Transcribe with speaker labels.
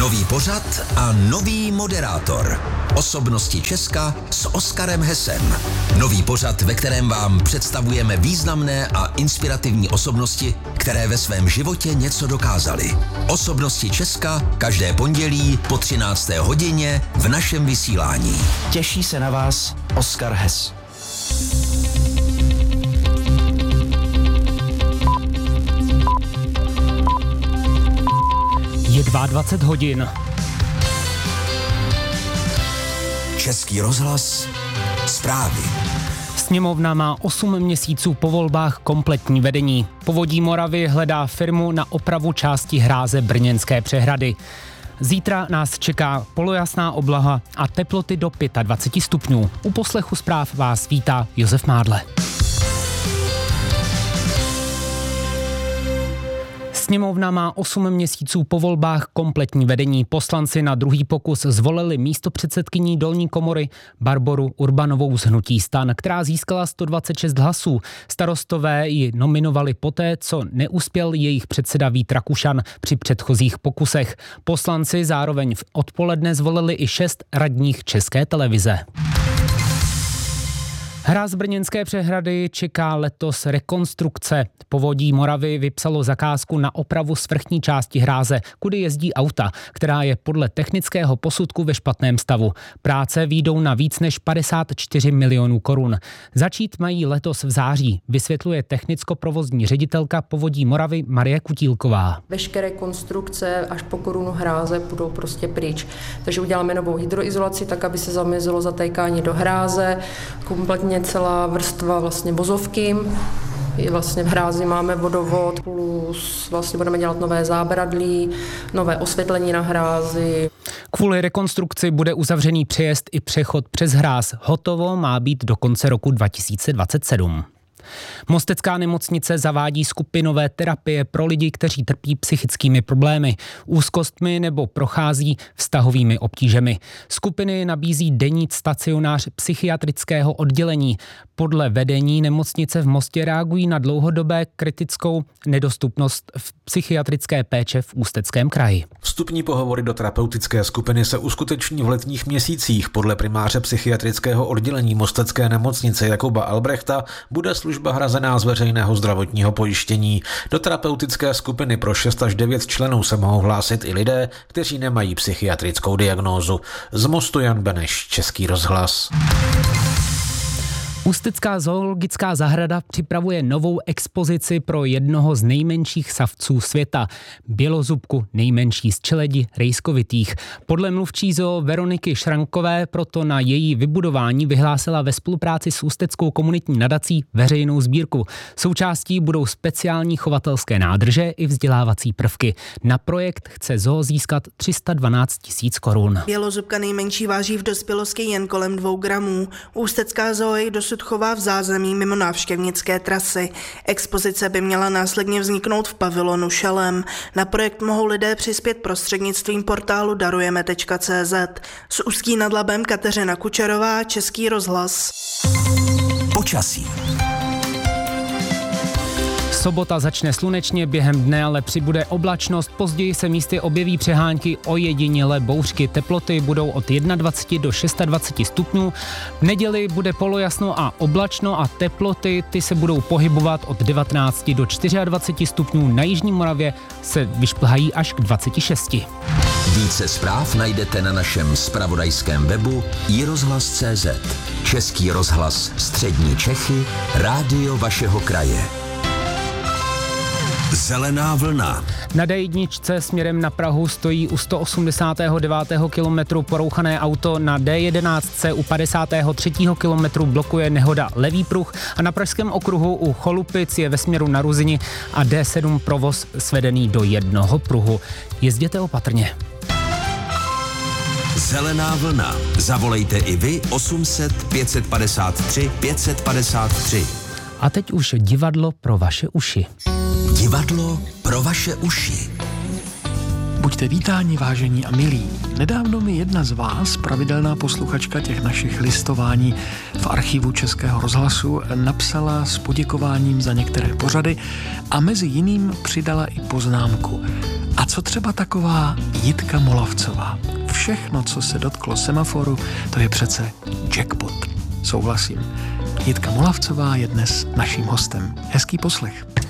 Speaker 1: Nový pořad a nový moderátor. Osobnosti Česka s Oskarem Hesem. Nový pořad, ve kterém vám představujeme významné a inspirativní osobnosti, které ve svém životě něco dokázaly. Osobnosti Česka každé pondělí po 13. hodině v našem vysílání.
Speaker 2: Těší se na vás Oskar Hes.
Speaker 3: Je 22 hodin.
Speaker 1: Český rozhlas, zprávy.
Speaker 3: Sněmovna má 8 měsíců po volbách kompletní vedení. Povodí Moravy hledá firmu na opravu části hráze Brněnské přehrady. Zítra nás čeká polojasná obloha a teploty do 25 stupňů. U poslechu zpráv vás vítá Josef Mádle. Sněmovna má 8 měsíců po volbách kompletní vedení. Poslanci na druhý pokus zvolili místopředsedkyní dolní komory Barboru Urbanovou z hnutí STAN, která získala 126 hlasů. Starostové ji nominovali poté, co neuspěl jejich předseda Vít Rakušan při předchozích pokusech. Poslanci zároveň v odpoledne zvolili i 6 radních České televize. Hráz Brněnské přehrady čeká letos rekonstrukce. Povodí Moravy vypsalo zakázku na opravu svrchní části hráze, kudy jezdí auta, která je podle technického posudku ve špatném stavu. Práce výjdou na víc než 54 milionů korun. Začít mají letos v září, vysvětluje technicko-provozní ředitelka Povodí Moravy Marie Kutílková.
Speaker 4: Veškeré konstrukce až po korunu hráze budou prostě pryč. Takže uděláme novou hydroizolaci, tak aby se zamezilo zatékání do hráze, kompletně celá vrstva vlastně vozovky. I vlastně v hrázi máme vodovod, plus vlastně budeme dělat nové zábradlí, nové osvětlení na hrázi.
Speaker 3: Kvůli rekonstrukci bude uzavřený přejezd i přechod přes hráz. Hotovo má být do konce roku 2027. Mostecká nemocnice zavádí skupinové terapie pro lidi, kteří trpí psychickými problémy, úzkostmi nebo prochází vztahovými obtížemi. Skupiny nabízí denní stacionář psychiatrického oddělení. Podle vedení nemocnice v Mostě reagují na dlouhodobé kritickou nedostupnost v psychiatrické péče v Ústeckém kraji.
Speaker 5: Vstupní pohovory do terapeutické skupiny se uskuteční v letních měsících. Podle primáře psychiatrického oddělení Mostecké nemocnice Jakuba Albrechta bude služba hrazená z veřejného zdravotního pojištění. Do terapeutické skupiny pro 6 až 9 členů se mohou hlásit i lidé, kteří nemají psychiatrickou diagnózu. Z Mostu Jan Beneš, Český rozhlas.
Speaker 3: Ústecká zoologická zahrada připravuje novou expozici pro jednoho z nejmenších savců světa, bělozubku, nejmenší z čeledi rejskovitých. Podle mluvčí zoo Veroniky Šrankové proto na její vybudování vyhlásila ve spolupráci s Ústeckou komunitní nadací veřejnou sbírku. Součástí budou speciální chovatelské nádrže i vzdělávací prvky. Na projekt chce zoo získat 312 000 korun.
Speaker 6: Bělozubka nejmenší váží v dospělosti jen kolem 2 gramů. Ústecká zoo je dosud chová v zázemí mimo návštěvnické trasy. Expozice by měla následně vzniknout v pavilonu Šelem. Na projekt mohou lidé přispět prostřednictvím portálu darujeme.cz. S Ústí nad Labem Kateřina Kučerová, Český rozhlas.
Speaker 1: Počasí.
Speaker 3: Sobota začne slunečně, během dne ale přibude oblačnost, později se místy objeví přehánky, ojedinělé bouřky. Teploty budou od 21 do 26 stupňů. V neděli bude polojasno a oblačno a teploty ty se budou pohybovat od 19 do 24 stupňů. Na jižní Moravě se vyšplhají až k 26.
Speaker 1: Více zpráv najdete na našem zpravodajském webu iRozhlas.cz. Český rozhlas Střední Čechy, rádio vašeho kraje. Zelená vlna.
Speaker 3: Na D1 směrem na Prahu stojí u 189. kilometru porouchané auto, na D11 u 53. kilometru blokuje nehoda levý pruh a na pražském okruhu u Cholupic je ve směru na Ruzini a D7 provoz svedený do jednoho pruhu. Jezděte opatrně.
Speaker 1: Zelená vlna. Zavolejte i vy 800 553 553.
Speaker 3: A teď už divadlo pro vaše uši.
Speaker 1: Divadlo pro vaše uši.
Speaker 7: Buďte vítáni, vážení a milí. Nedávno mi jedna z vás, pravidelná posluchačka těch našich listování v archivu Českého rozhlasu, napsala s poděkováním za některé pořady a mezi jiným přidala i poznámku. A co třeba taková Jitka Molavcová? Všechno, co se dotklo semaforu, to je přece jackpot. Souhlasím. Jitka Molavcová je dnes naším hostem. Hezký poslech.